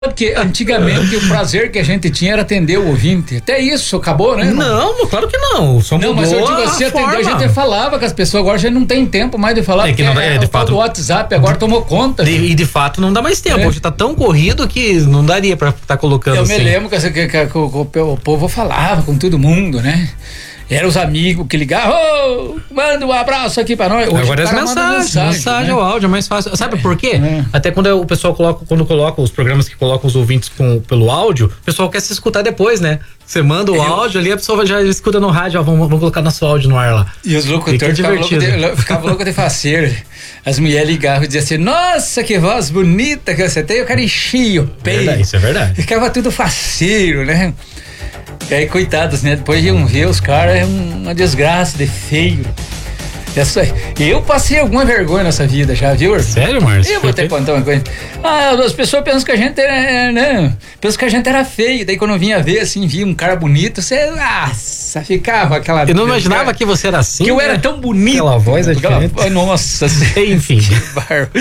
Porque antigamente o prazer que a gente tinha era atender o ouvinte. Até isso acabou, né? Não, claro que não. Só mudou. Não, mas eu digo assim, atender, a gente falava com as pessoas, agora a gente não tem tempo mais de falar. É que não dá, de fato. O WhatsApp agora tomou conta. E de fato não dá mais tempo. Hoje tá tão corrido que não daria pra estar colocando eu assim. Eu me lembro que o povo falava com todo mundo, né? Eram os amigos que ligavam, manda um abraço aqui pra nós. Hoje agora é mensagem, né? O áudio é mais fácil. Sabe por quê? Até quando o pessoal coloca os programas que colocam os ouvintes pelo áudio, o pessoal quer se escutar depois, né? Você manda o áudio ali, a pessoa já escuta no rádio, ó, vamos colocar nosso áudio no ar lá. E os locutores ficavam loucos de faceiro. As mulheres ligavam e diziam assim, nossa, que voz bonita que você tem, eu quero encher o peito. Isso é verdade. Ficava tudo faceiro, né? E aí, coitados, né? Depois iam ver os caras, é uma desgraça de feio. Eu passei alguma vergonha nessa vida já, viu? Sério, Márcio? Eu vou até contar uma coisa. As pessoas pensam que a gente pensam que a gente era feio. Daí quando eu vinha ver, assim, via um cara bonito, você, ficava aquela... Eu não imaginava que você era assim, que eu era tão bonito. Aquela voz é diferente. Nossa. Enfim. Que barba.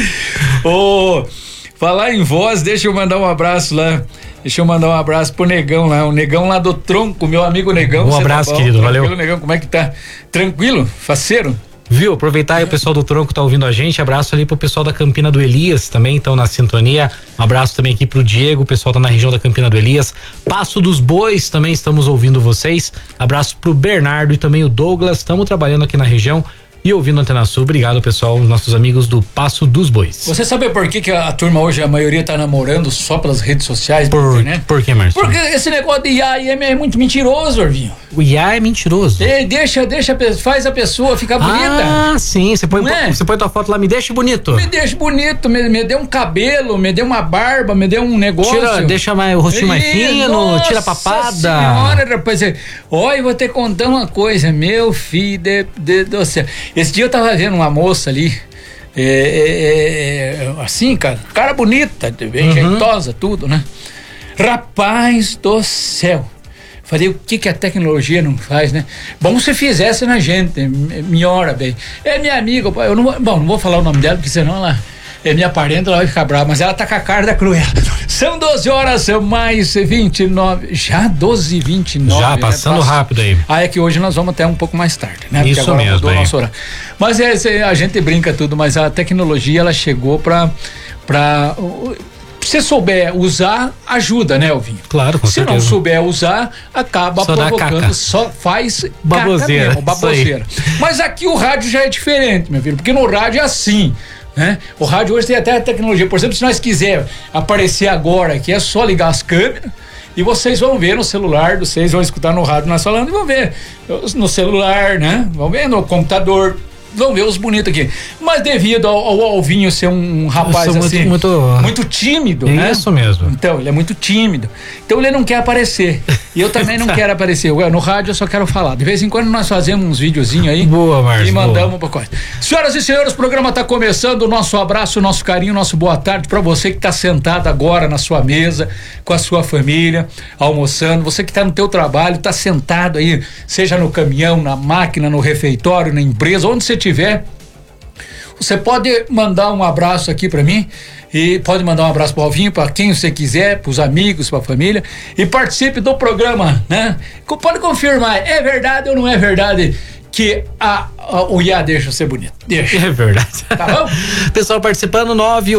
Falar em voz, deixa eu mandar um abraço lá. Deixa eu mandar um abraço pro Negão lá, o Negão lá do Tronco, meu amigo Negão. Um abraço, querido, valeu. Negão, como é que tá? Tranquilo? Faceiro? Viu? Aproveitar aí o pessoal do Tronco tá ouvindo a gente, abraço ali pro pessoal da Campina do Elias também, estão na sintonia, um abraço também aqui pro Diego, o pessoal tá na região da Campina do Elias, Passo dos Bois também estamos ouvindo vocês, abraço pro Bernardo e também o Douglas, estamos trabalhando aqui na região e ouvindo a Antena Sul. Obrigado, pessoal, nossos amigos do Passo dos Bois. Você sabe por que a turma hoje, a maioria tá namorando só pelas redes sociais? Né? Por que, Márcio? Porque esse negócio de IA é muito mentiroso, Orvinho. O IA é mentiroso? Faz a pessoa ficar bonita. Ah, sim, você põe tua foto lá, me deixa bonito. Me deixa bonito, me dê um cabelo, me dê uma barba, me dê um negócio. Deixa o rostinho mais fino, tira a papada. Senhora, rapaz, olha, eu vou te contar uma coisa, meu filho do céu. Esse dia eu tava vendo uma moça ali, assim, cara bonita, bem jeitosa, tudo, né? Rapaz do céu. Falei, o que a tecnologia não faz, né? Bom, se fizesse na gente, melhora bem. É minha amiga, eu não vou falar o nome dela, porque senão ela é minha parente, ela vai ficar brava, mas ela tá com a cara da Cruella. São 12 horas mais 29, já 12h29. Já, passando rápido aí. É que hoje nós vamos até um pouco mais tarde, né? Porque isso agora mesmo, mudou o nosso horário. Mas a gente brinca tudo, mas a tecnologia, ela chegou pra se você souber usar, ajuda, né, Elvinho? Claro, com certeza. Se não souber usar, acaba provocando, só faz baboseira. Baboseira. Mas aqui o rádio já é diferente, meu filho, porque no rádio é assim, né? O rádio hoje tem até a tecnologia. Por exemplo, se nós quiser aparecer agora, que é só ligar as câmeras e vocês vão ver no celular, vocês vão escutar no rádio nós falando e vão ver no celular, né? Vão ver no computador. Vão ver os bonitos aqui. Mas devido ao Alvinho ser um rapaz assim, muito tímido, né? Isso mesmo. Então, ele é muito tímido. Então, ele não quer aparecer. E eu também não quero aparecer. No rádio eu só quero falar. De vez em quando nós fazemos uns videozinhos aí. Boa, Márcio. E mandamos pra coisa. Senhoras e senhores, o programa tá começando. O nosso abraço, o nosso carinho, o nosso boa tarde pra você que tá sentado agora na sua mesa, com a sua família, almoçando. Você que tá no teu trabalho, tá sentado aí, seja no caminhão, na máquina, no refeitório, na empresa, onde você tiver, você pode mandar um abraço aqui para mim e pode mandar um abraço pro Alvinho, para quem você quiser, pros amigos, pra família, e participe do programa, né? Pode confirmar, é verdade ou não é verdade que o IA deixa ser bonito? Deixa. É verdade. Tá bom? Pessoal participando,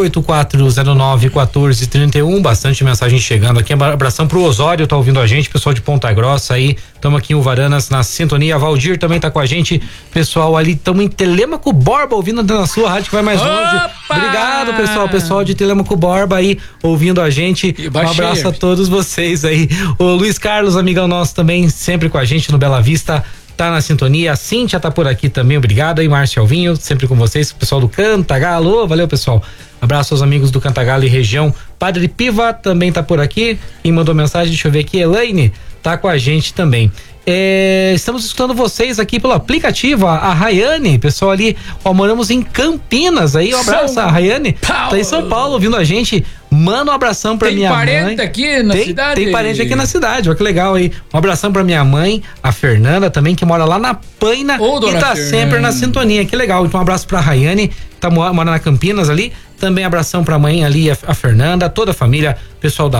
984091431, bastante mensagem chegando aqui. Abração pro Osório, tá ouvindo a gente, pessoal de Ponta Grossa aí, tamo aqui em Uvaranas na sintonia. Valdir também tá com a gente, pessoal ali, tamo em Telêmaco Borba, ouvindo na sua rádio que vai mais longe. Obrigado, pessoal de Telêmaco Borba aí, ouvindo a gente. Um abraço a todos vocês aí. O Luiz Carlos, amigão nosso também, sempre com a gente no Bela Vista, tá na sintonia. A Cíntia tá por aqui também, obrigado aí, Márcio Alvinho, sempre com vocês, o pessoal do Cantagalo, valeu, pessoal. Abraço aos amigos do Cantagalo e região. Padre Piva também tá por aqui, quem mandou mensagem, deixa eu ver aqui, Elaine tá com a gente também. Estamos escutando vocês aqui pelo aplicativo, a Rayane, pessoal ali, moramos em Campinas aí, um abraço, a Rayane tá em São Paulo ouvindo a gente. Manda um abração pra minha mãe. Tem parente aqui na cidade? Tem parente aqui na cidade, olha que legal aí. Um abração pra minha mãe, a Fernanda também, que mora lá na Paina e tá sempre na sintonia, que legal. Então um abraço pra Rayane, que mora na Campinas ali. Também abração pra mãe ali, a Fernanda, toda a família, pessoal da